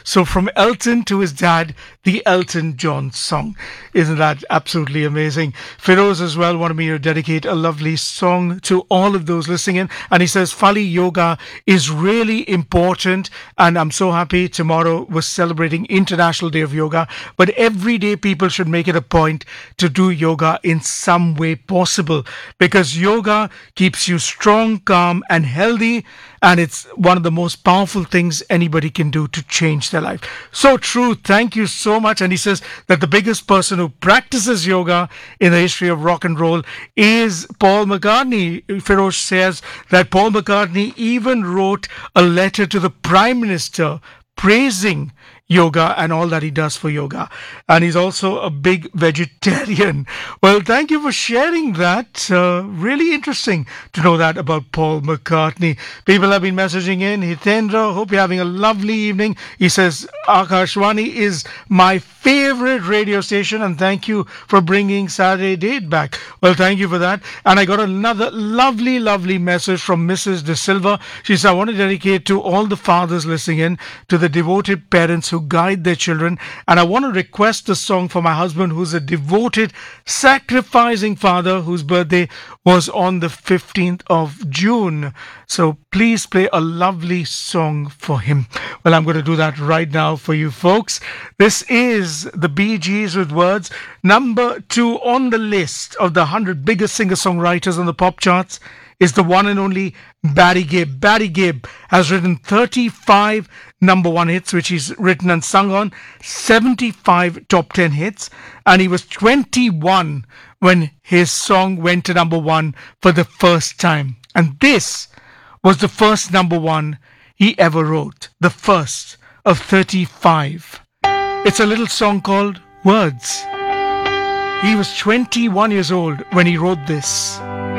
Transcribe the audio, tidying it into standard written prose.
So from Elton to his dad, the Elton John song. Isn't that absolutely amazing? Firoz as well wanted me to dedicate a lovely song to all of those listening in. And he says, Fali, yoga is really important. And I'm so happy tomorrow we're celebrating International Day of Yoga. But every day people should make it a point to do yoga in some way possible, because yoga keeps you strong, calm and healthy, and it's one of the most powerful things anybody can do to change their life. So true. Thank you so much. And he says that the biggest person who practices yoga in the history of rock and roll is Paul McCartney. Feroz says that Paul McCartney even wrote a letter to the Prime Minister praising yoga and all that he does for yoga. And he's also a big vegetarian. Well, thank you for sharing that. Really interesting to know that about Paul McCartney. People have been messaging in. Hitendra, hope you're having a lovely evening. He says, Akashwani is my favorite radio station, and thank you for bringing Saturday Date back. Well, thank you for that. And I got another lovely message from Mrs. De Silva. She said, I want to dedicate to all the fathers listening in, to the devoted parents who guide their children, and I want to request a song for my husband, who's a devoted, sacrificing father whose birthday was on the 15th of June. So please play a lovely song for him. Well, I'm going to do that right now for you folks. This is the Bee Gees with Words, number 2 on the list of the 100 biggest singer-songwriters on the pop charts is the one and only Barry Gibb. Barry Gibb has written 35 number 1 hits, which he's written and sung on, 75 top 10 hits, and he was 21 when his song went to number 1 for the first time. And this was the first number 1 he ever wrote, the first of 35. It's a little song called Words. He was 21 years old when he wrote this.